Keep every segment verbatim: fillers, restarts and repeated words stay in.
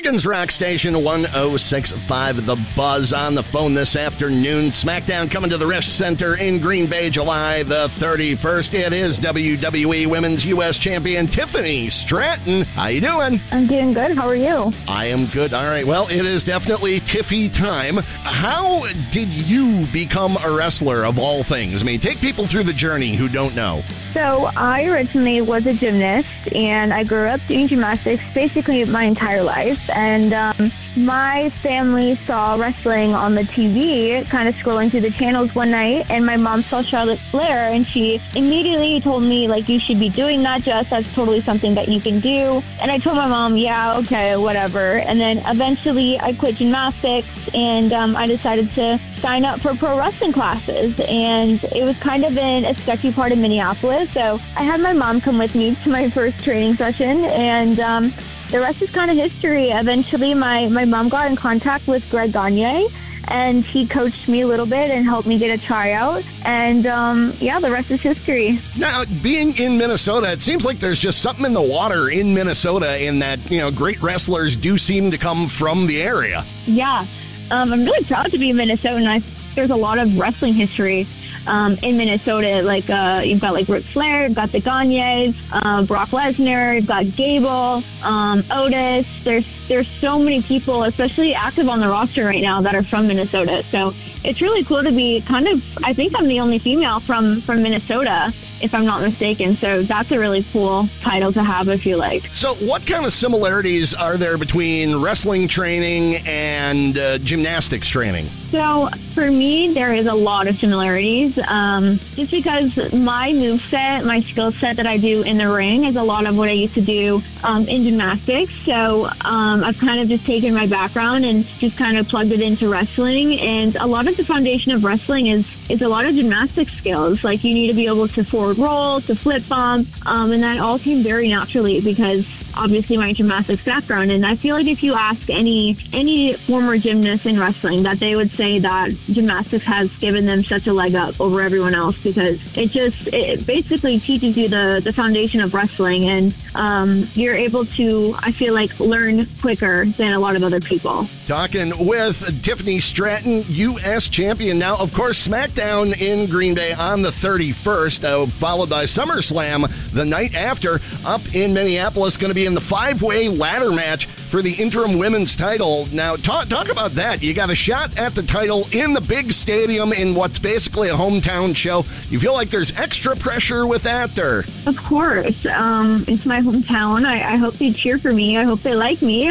Michigan's Rock Station one oh six point five, The Buzz on the phone this afternoon. SmackDown coming to the Resch Center in Green Bay, July the thirty-first. It is W W E Women's U S Champion Tiffany Stratton. How you doing? I'm doing good. How are you? I am good. All right. Well, it is definitely Tiffy time. How did you become a wrestler of all things? I mean, take people through the journey who don't know. So I originally was a gymnast, and I grew up doing gymnastics basically my entire life. And um, my family saw wrestling on the T V, kind of scrolling through the channels one night, and my mom saw Charlotte Flair, and she immediately told me, like, you should be doing that, Jess. That's totally something that you can do. And I told my mom, yeah, okay, whatever. And then eventually I quit gymnastics, and um, I decided to sign up for pro wrestling classes. And it was kind of in a sketchy part of Minneapolis. So I had my mom come with me to my first training session, and um, the rest is kind of history. Eventually, my, my mom got in contact with Greg Gagne, and he coached me a little bit and helped me get a tryout. And, um, yeah, the rest is history. Now, being in Minnesota, it seems like there's just something in the water in Minnesota in that, you know, great wrestlers do seem to come from the area. Yeah. Um, I'm really proud to be a Minnesotan. I, there's a lot of wrestling history um, in Minnesota. Like, uh, you've got, like, Ric Flair, you've got the Gagnes, uh, Brock Lesnar, you've got Gable, um, Otis. There's there's so many people, especially active on the roster right now, that are from Minnesota. So it's really cool to be kind of, I think I'm the only female from, from Minnesota, if I'm not mistaken. So that's a really cool title to have, I feel like. So what kind of similarities are there between wrestling training and uh, gymnastics training? So for me, there is a lot of similarities. Um, just because my moveset, my skill set that I do in the ring is a lot of what I used to do um, in gymnastics. So um, I've kind of just taken my background and just kind of plugged it into wrestling. And a lot of the foundation of wrestling is, is a lot of gymnastic skills. Like, you need to be able to forward roll, to flip bump, um, and that all came very naturally because obviously my gymnastics background. And I feel like if you ask any any former gymnast in wrestling, that they would say that gymnastics has given them such a leg up over everyone else, because it just it basically teaches you the the foundation of wrestling, and um, you're able to, I feel like, learn quicker than a lot of other people. Talking with Tiffany Stratton, U S champion. Now, of course, SmackDown in Green Bay on the thirty-first, uh, followed by SummerSlam the night after up in Minneapolis. Going to be in the five-way ladder match for the interim women's title. Now, talk, talk about that. You got a shot at the title in the big stadium in what's basically a hometown show. You feel like there's extra pressure with that, or? Of course. Um, it's my hometown. I, I hope they cheer for me. I hope they like me.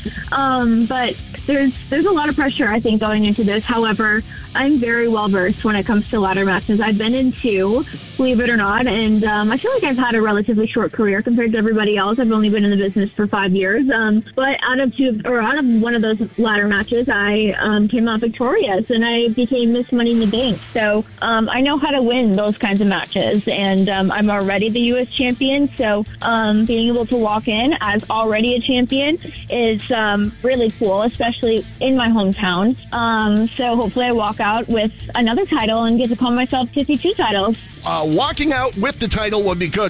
um, but there's there's a lot of pressure, I think, going into this. However, I'm very well versed when it comes to ladder matches. I've been in two, believe it or not, and um, I feel like I've had a relatively short career compared to everybody else. I've only been in the business for five years. Um, but out of two, or out of one of those ladder matches, I um, came out victorious, and I became Miss Money in the Bank. So um, I know how to win those kinds of matches, and um, I'm already the U S champion. So um, being able to walk in as already a champion is um, really cool, especially in my hometown. Um, so hopefully I walk out with another title and get to call myself Tiffy two titles. Uh, walking out with the title would be good.